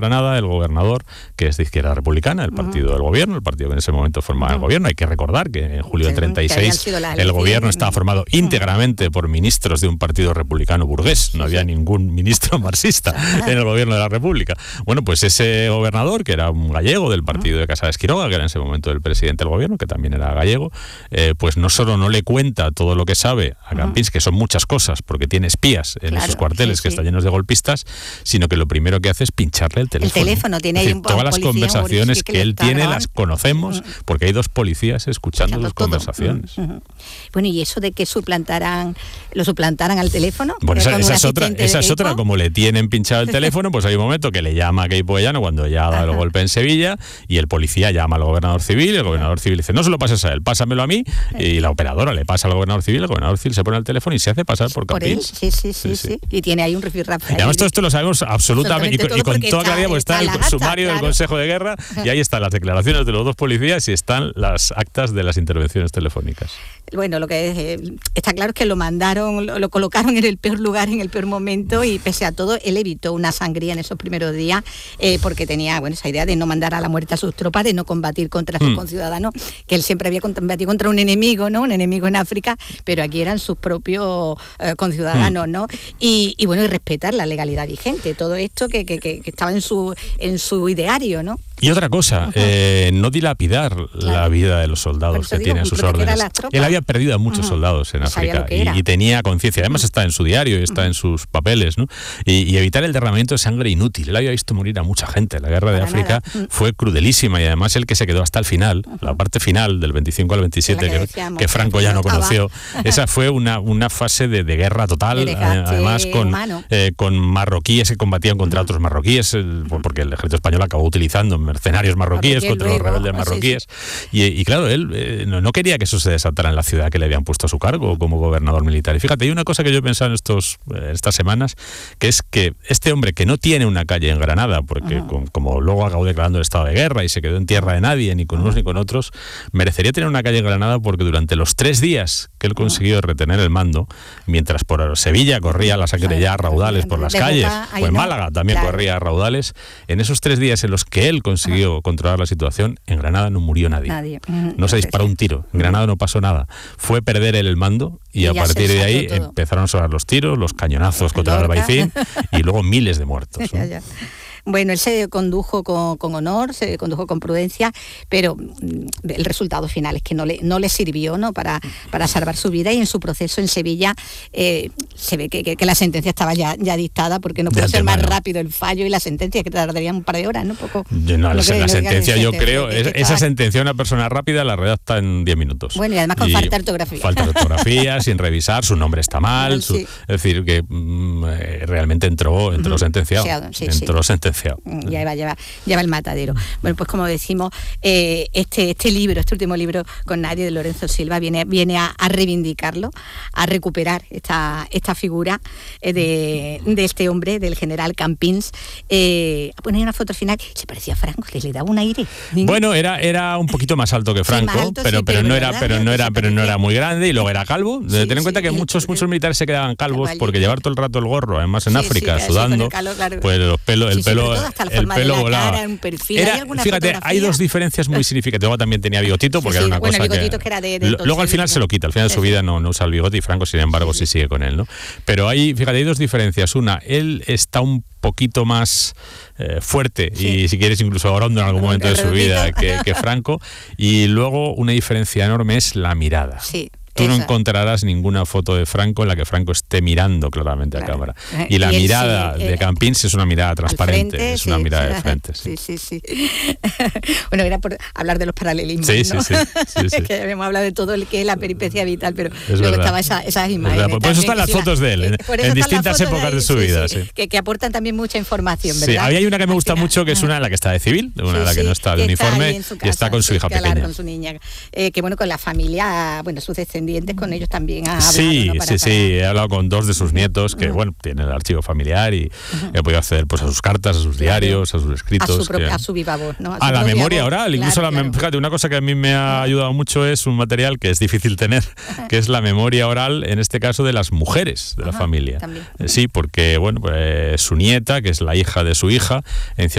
Granada el gobernador, que es de Izquierda Republicana, el partido del gobierno, el partido que en ese momento formaba el gobierno. Hay que recordar que en julio del 36 el gobierno estaba formado íntegramente por ministros de un partido republicano burgués. No había ningún ministro marxista en el gobierno de la República. Bueno, pues ese gobernador, que era un gallego del partido de Casares Quiroga, que era en ese momento el presidente del gobierno, que también era gallego, pues no solo no le cuenta todo lo que sabe a Campins, que son muchas cosas, porque tiene espías en esos cuarteles que están llenos de golpistas, sino que lo primero que hace es pincharle el teléfono. El teléfono tiene ahí un todas las conversaciones que él tiene las conocemos, porque hay 2 policías escuchando sus conversaciones. Bueno, y eso de que lo suplantaran al teléfono. Bueno, esa es otra, como le tienen pinchado el teléfono, pues hay un momento que le llama a Queipo Llano cuando ya ha dado el golpe en Sevilla, y el policía llama al gobernador civil, y el gobernador civil dice, no se lo pases a él, pásamelo a mí, y la operadora le pasa al gobernador civil, el gobernador civil se pone al teléfono y se hace pasar por Campins. Sí. Y tiene ahí un rifirrafe. Además, todo esto lo sabemos absolutamente y con toda claridad, porque está el sumario del Consejo de Guerra, y ahí están las declaraciones de los 2 policías y están las actas de las intervenciones telefónicas. Bueno, lo que está claro es que lo mandaron, lo colocaron en el peor lugar, en el peor momento, y pese a todo, él evitó una sangría en esos primeros días, porque tenía esa idea de no mandar a la muerte a sus tropas, de no combatir contra sus conciudadanos, que él siempre había combatido contra un enemigo, ¿no? Un enemigo en África, pero aquí eran sus propios conciudadanos, ¿no? Y bueno, y respetar la legalidad vigente, todo esto que estaba en su ideario, ¿no? Y otra cosa, no dilapidar la vida de los soldados que tienen sus órdenes. Él había perdido a muchos soldados en África y tenía conciencia. Además está en su diario y está en sus papeles, ¿no? Y evitar el derramamiento de sangre inútil. Él había visto morir a mucha gente. La guerra de África fue crudelísima, y además el que se quedó hasta el final, la parte final del 25 al 27, que Franco ya no conoció, esa fue una fase de guerra total, además con marroquíes que combatían contra otros marroquíes, porque el ejército español acabó utilizando mercenarios marroquíes contra los rebeldes marroquíes. Y claro, él no quería que eso se desatara en la ciudad que le habían puesto a su cargo como gobernador militar. Y fíjate, hay una cosa que yo he pensado en estas semanas, que es que este hombre, que no tiene una calle en Granada, porque como luego acabó declarando el estado de guerra y se quedó en tierra de nadie, ni con unos ni con otros, merecería tener una calle en Granada, porque durante los 3 días que él consiguió retener el mando, mientras por Sevilla corría la sangre ya a raudales por las calles, o en Málaga también corría a raudales, en esos 3 días en los que él consiguió controlar la situación, en Granada no murió nadie. No se disparó un tiro, en Granada no pasó nada. Fue perder el mando, y a partir de ahí empezaron a sonar los tiros, los cañonazos contra el Albaicín, y luego miles de muertos, ¿no? Bueno, él se condujo con honor, se condujo con prudencia, pero el resultado final es que no le sirvió, ¿no? para salvar su vida, y en su proceso en Sevilla se ve que la sentencia estaba ya dictada, porque no pudo ser más rápido el fallo y la sentencia, que tardaría un par de horas, ¿no? La sentencia, yo creo, esa sentencia, una persona rápida la redacta en 10 minutos. Bueno, y además con falta de ortografía. Falta de ortografía, sin revisar, su nombre está mal, es decir, que realmente entró sentenciado. Entró sentenciado. Ya va el matadero. Bueno, pues como decimos, este último libro con Nadie, de Lorenzo Silva, viene a reivindicarlo, a recuperar esta figura de este hombre, del general Campins. A poner una foto al final, se parecía a Franco, que le daba un aire. Bueno, era un poquito más alto que Franco, alto, pero no era muy grande, y luego era calvo. Ten en cuenta que muchos militares se quedaban calvos porque llevar todo el rato el gorro, además en África, sudando, pues el pelo volaba. Fíjate, hay 2 diferencias muy significativas. Luego también tenía bigotito, porque era una cosa que era luego al final se lo quita, al final de su vida no usa el bigote, y Franco, sin embargo, sí sigue con él, ¿no? Pero hay 2 diferencias. Una, él está un poquito más fuerte, y si quieres incluso orondo en algún momento de su vida que Franco, y luego una diferencia enorme es la mirada. Tú no encontrarás ninguna foto de Franco en la que Franco esté mirando claramente a cámara. Y la mirada de Campins es una mirada transparente, frente, es una mirada de frente. Sí. Bueno, era por hablar de los paralelismos, ¿no? Sí. Que habíamos hablado de todo la peripecia vital, pero luego estaba esas imágenes. Por eso están las fotos de él, en distintas épocas de su vida. Que aportan también mucha información, ¿verdad? Sí, hay una que me gusta mucho, que es una en la que está de civil, una en la que no está de uniforme, y está con su hija pequeña. Con su niña. Que bueno, con la familia, sus descendientes, con ellos también ha hablado. He hablado con 2 de sus nietos, que tienen el archivo familiar, y he podido acceder a sus cartas, a sus diarios, a sus escritos. A su viva voz, ¿no? A la memoria oral, incluso fíjate, una cosa que a mí me ha ayudado mucho es un material que es difícil tener, que es la memoria oral, en este caso de las mujeres de la familia. Sí, porque su nieta, que es la hija de su hija, en